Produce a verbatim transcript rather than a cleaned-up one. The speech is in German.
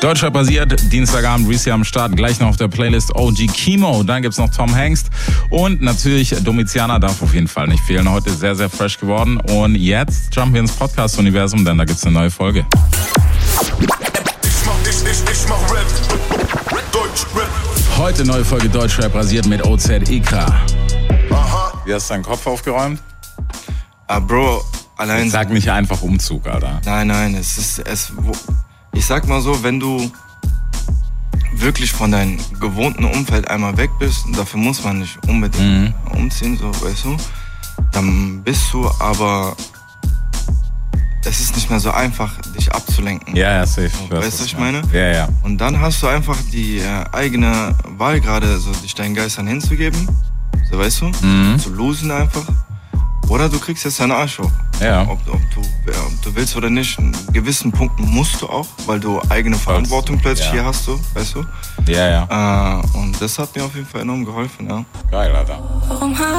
Deutschrap basiert, Dienstagabend, Reese am Start, gleich noch auf der Playlist O G Kimo, dann gibt's noch Tom Hengst und natürlich Domiziana darf auf jeden Fall nicht fehlen. Heute sehr, sehr fresh geworden und jetzt jumpen wir ins Podcast-Universum, denn da gibt's eine neue Folge. Ich mach, ich, ich, ich mach Rap, Deutschrap. Heute neue Folge Deutschrap rasiert mit O Z Ikra. Aha. Wie hast du deinen Kopf aufgeräumt? Ah, Bro, allein... Sag nicht einfach Umzug, Alter. Nein, nein, es ist... Es, ich sag mal so, wenn du wirklich von deinem gewohnten Umfeld einmal weg bist, dafür muss man nicht unbedingt mhm. umziehen, so, weißt du, dann bist du aber... Es ist nicht mehr so einfach, dich abzulenken. Ja, ja, safe. So, weißt du, was ich meine? Ja, ja. Und dann hast du einfach die äh, eigene Wahl gerade, so dich deinen Geistern hinzugeben, so weißt du, Mhm. zu losen einfach. Oder du kriegst jetzt deinen Arsch hoch. Ja. Ob, ob, du, ja, ob du willst oder nicht. In gewissen Punkten musst du auch, weil du eigene Verantwortung plötzlich ja. hier hast, so, weißt du. Ja, ja. Äh, und das hat mir auf jeden Fall enorm geholfen, ja. Geil, Alter.